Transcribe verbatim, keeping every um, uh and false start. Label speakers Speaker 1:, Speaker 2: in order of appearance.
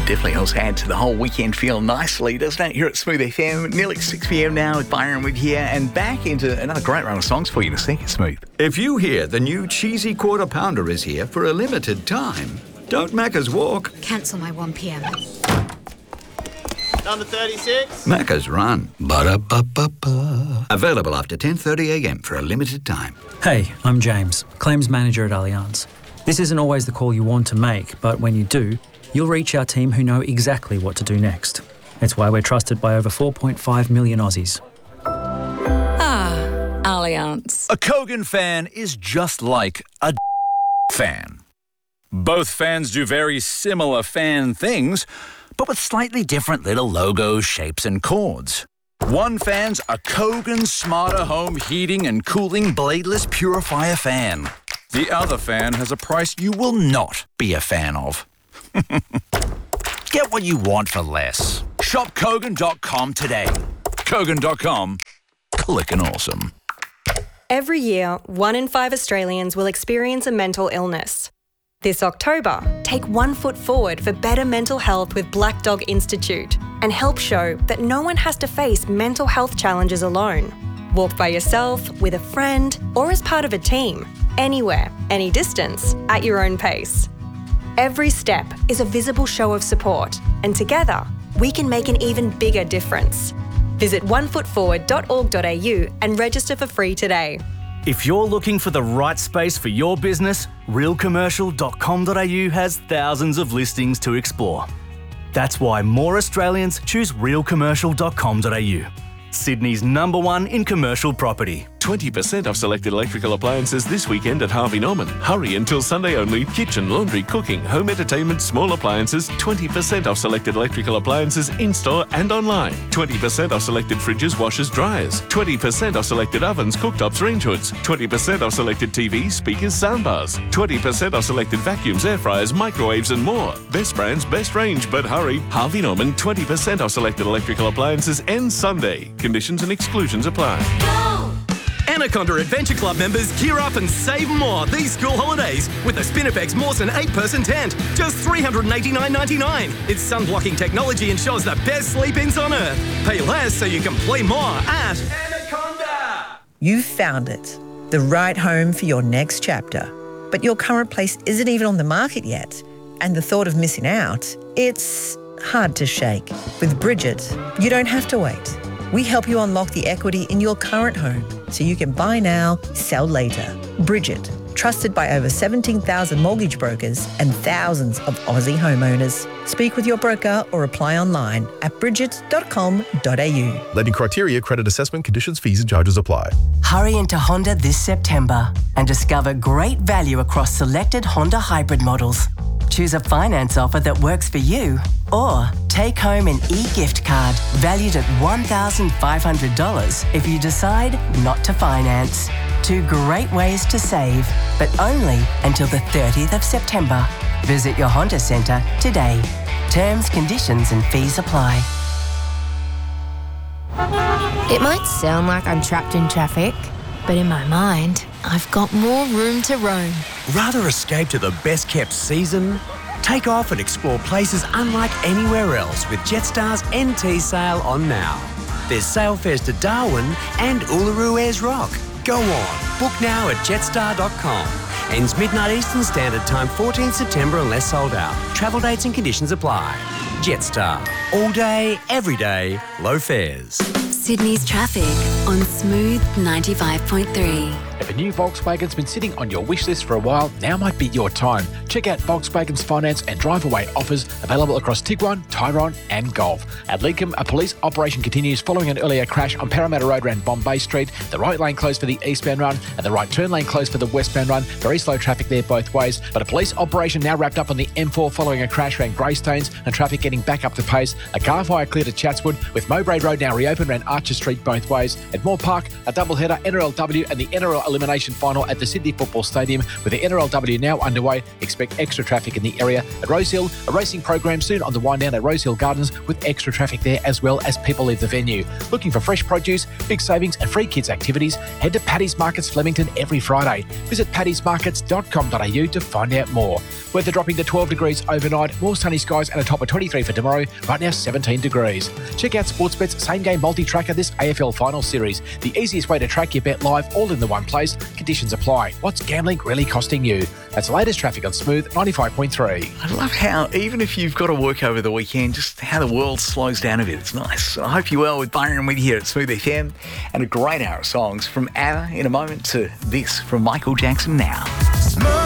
Speaker 1: Definitely helps add to the whole weekend feel nicely, doesn't it? Here at Smooth F M, nearly six p.m. now with Byron with you, and back into another great round of songs for you to sing. It's Smooth.
Speaker 2: If you hear the new cheesy quarter pounder is here for a limited time, don't Macca's walk.
Speaker 3: Cancel my one p.m.
Speaker 4: Number thirty-six.
Speaker 2: Macca's run. Ba-da-ba-ba-ba. Available after ten thirty a.m. for a limited time.
Speaker 5: Hey, I'm James, Claims Manager at Allianz. This isn't always the call you want to make, but when you do, you'll reach our team who know exactly what to do next. It's why we're trusted by over four point five million Aussies.
Speaker 3: Ah, Allianz.
Speaker 6: A Kogan fan is just like a fan. Both fans do very similar fan things, but with slightly different little logos, shapes and chords. One fan's a Kogan Smarter Home Heating and Cooling Bladeless Purifier fan. The other fan has a price you will not be a fan of. Get what you want for less. Shop Kogan dot com today. Kogan dot com. Clickin' awesome.
Speaker 7: Every year, one in five Australians will experience a mental illness. This October, take one foot forward for better mental health with Black Dog Institute and help show that no one has to face mental health challenges alone. Walk by yourself, with a friend, or as part of a team. Anywhere, any distance, at your own pace. Every step is a visible show of support, and together, we can make an even bigger difference. Visit one foot forward dot org dot a u and register for free today.
Speaker 8: If you're looking for the right space for your business, real commercial dot com dot a u has thousands of listings to explore. That's why more Australians choose real commercial dot com dot a u. Sydney's number one in commercial property.
Speaker 9: twenty percent off selected electrical appliances this weekend at Harvey Norman. Hurry until Sunday only. Kitchen, laundry, cooking, home entertainment, small appliances. twenty percent off selected electrical appliances in-store and online. twenty percent off selected fridges, washers, dryers. twenty percent off selected ovens, cooktops, range hoods. twenty percent off selected T Vs, speakers, soundbars. twenty percent off selected vacuums, air fryers, microwaves and more. Best brands, best range, but hurry. Harvey Norman, twenty percent off selected electrical appliances ends Sunday. Conditions and exclusions apply.
Speaker 10: Anaconda Adventure Club members gear up and save more these school holidays with the Spinifex Mawson eight-person tent. Just three hundred eighty-nine dollars ninety-nine. Its sun-blocking technology ensures the best sleep-ins on Earth. Pay less so you can play more at Anaconda.
Speaker 11: You've found it, the right home for your next chapter. But your current place isn't even on the market yet. And the thought of missing out, it's hard to shake. With Bridget, you don't have to wait. We help you unlock the equity in your current home so you can buy now, sell later. Bridget, trusted by over seventeen thousand mortgage brokers and thousands of Aussie homeowners. Speak with your broker or apply online at bridget dot com dot a u.
Speaker 12: Lending criteria, credit assessment, conditions, fees and charges apply.
Speaker 13: Hurry into Honda this September and discover great value across selected Honda hybrid models. Choose a finance offer that works for you, or take home an e-gift card valued at one thousand five hundred dollars if you decide not to finance. Two great ways to save, but only until the thirtieth of September. Visit your Honda Centre today. Terms, conditions and fees apply.
Speaker 14: It might sound like I'm trapped in traffic, but in my mind, I've got more room to roam.
Speaker 15: Rather escape to the best-kept season? Take off and explore places unlike anywhere else with Jetstar's N T sale on now. There's sale fares to Darwin and Uluru Ayers Rock. Go on, book now at jetstar dot com. Ends midnight Eastern Standard Time, fourteenth September unless sold out. Travel dates and conditions apply. Jetstar. All day, every day, low fares.
Speaker 16: Sydney's traffic on Smooth ninety-five point three.
Speaker 17: If a new Volkswagen's been sitting on your wish list for a while, now might be your time. Check out Volkswagen's finance and drive-away offers available across Tiguan, Tyrone and Golf. At Lidcombe, a police operation continues following an earlier crash on Parramatta Road around Bombay Street. The right lane closed for the eastbound run and the right turn lane closed for the westbound run. Very slow traffic there both ways, but a police operation now wrapped up on the M four following a crash around Greystones and traffic getting back up to pace. A car fire cleared at Chatswood with Mowbray Road now reopened around Archer Street both ways. At Moore Park, a double header, N R L W and the N R L elimination final at the Sydney Football Stadium with the N R L W now underway. Expect extra traffic in the area at Rosehill. A racing program soon on the wind down at Rosehill Gardens with extra traffic there as well as people leave the venue. Looking for fresh produce, big savings and free kids activities? Head to Paddy's Markets Flemington every Friday. Visit paddy's markets dot com dot a u to find out more. Weather dropping to twelve degrees overnight, more sunny skies and a top of twenty-three for tomorrow, right now seventeen degrees. Check out Sportsbet's same-game multi-tracker this A F L Final Series. The easiest way to track your bet live, all in the one place. Conditions apply. What's gambling really costing you? That's the latest traffic on Smooth ninety-five point three.
Speaker 1: I love how, even if you've got to work over the weekend, just how the world slows down a bit. It's nice. I hope you're well with Byron with you here at Smooth F M, and a great hour of songs from ABBA in a moment to this from Michael Jackson now.